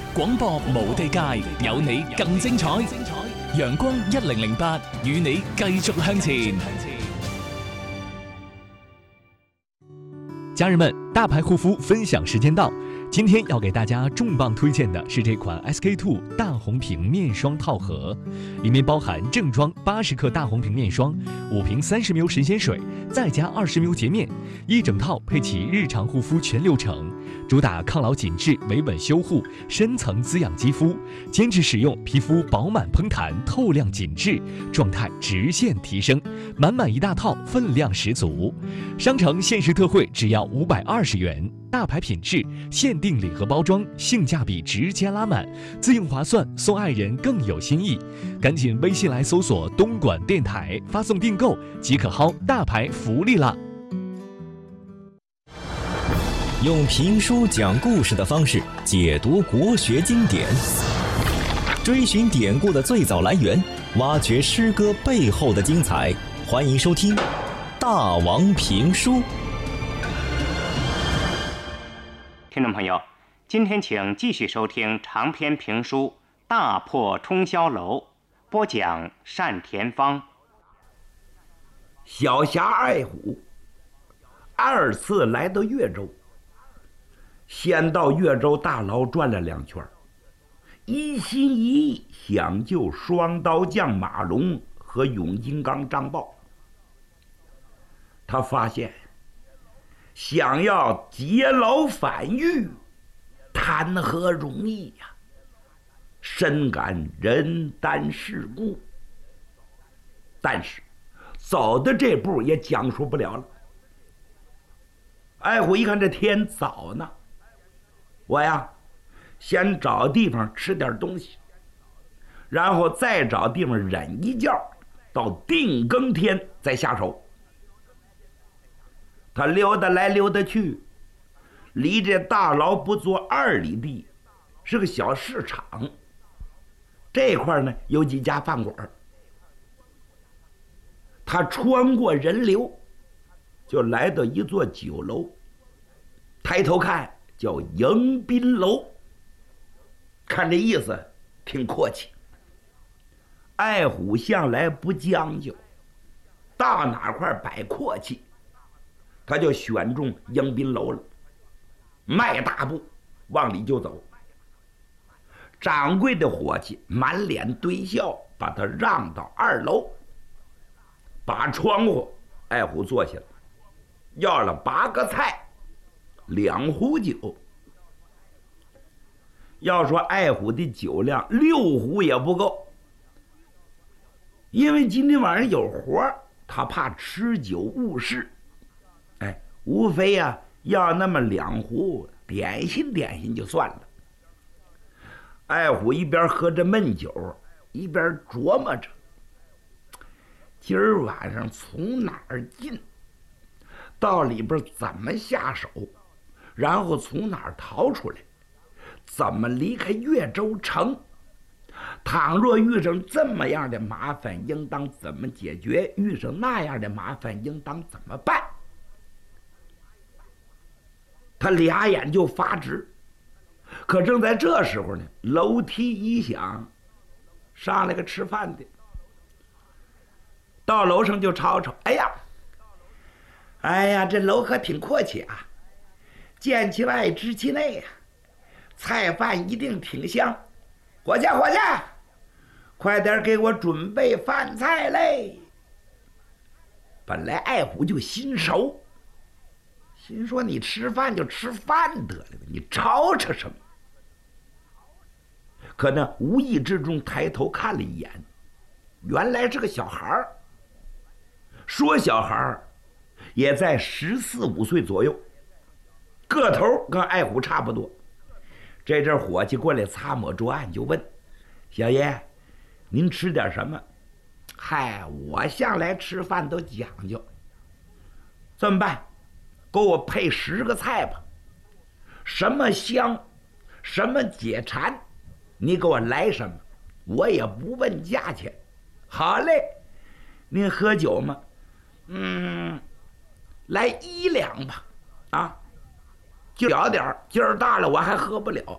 廣播無地界，有你更精彩。陽光1008與你繼續向前。 家人们，大牌护肤分享时间到。今天要给大家重磅推荐的是这款 SK-II 大红瓶面霜套盒，里面包含正装80克大红瓶面霜、5瓶30ml神仙水，再加20ml洁面，一整套配齐日常护肤全流程，主打抗老紧致、维稳修护、深层滋养肌肤，坚持使用，皮肤饱满嘭弹、透亮紧致，状态直线提升，满满一大套，分量十足。商城限时特惠只要520元，大牌品质，限定礼盒包装，性价比直接拉满，自用划算，送爱人更有新意。赶紧微信来搜索东莞电台，发送订购即可薅大牌福利啦！ 用评书讲故事的方式解读国学经典，追寻典故的最早来源，挖掘诗歌背后的精彩。欢迎收听《大王评书》。 听众朋友，今天请继续收听长篇评书《大破冲霄楼》，播讲单田芳。 小侠爱虎2次来到越州，先到越州大牢转了2圈，一心一意想救双刀将马龙和永金刚张豹。他发现想要劫牢反狱，谈何容易呀！深感人单势孤，但是走的这步也讲述不了了。爱虎一看这天早呢，我呀先找地方吃点东西，然后再找地方忍一觉，到定更天再下手。他溜达来溜达去，离这大牢不足2里地，是个小市场。这块呢有几家饭馆。他穿过人流，就来到一座酒楼，抬头看叫迎宾楼，看这意思挺阔气。爱虎向来不将就，到哪块摆阔气，他就选中迎宾楼了，迈大步往里就走。掌柜的伙计满脸堆笑，把他让到2楼，把窗户，爱虎坐下了，要了8个菜，2壶酒。要说爱虎的酒量6壶也不够，因为今天晚上有活，他怕吃酒误事，无非呀要那么2壶点心点心就算了。爱虎一边喝着闷酒，一边琢磨着今儿晚上从哪儿进，到里边怎么下手，然后从哪儿逃出来，怎么离开越州城。倘若遇上这么样的麻烦，应当怎么解决？遇上那样的麻烦，应当怎么办？他俩眼就发直。可正在这时候呢，楼梯一响，上来个吃饭的，到楼上就吵吵：哎呀，这楼可挺阔气啊，见其外知其内呀，菜饭一定挺香。伙计，快点给我准备饭菜嘞！本来爱虎就心熟，心说你吃饭就吃饭得了，你吵吵什么？可那无意之中抬头看了一眼，原来是个小孩儿。说小孩儿也在14、15岁左右，个头跟爱虎差不多。这阵伙计过来擦抹桌案，就问：小爷，您吃点什么？嗨，我向来吃饭都讲究。这么办，给我配10个菜吧，什么香，什么解馋，你给我来什么，我也不问价钱。好嘞，您喝酒吗？来1两吧。啊，就了点儿，劲儿大了我还喝不了。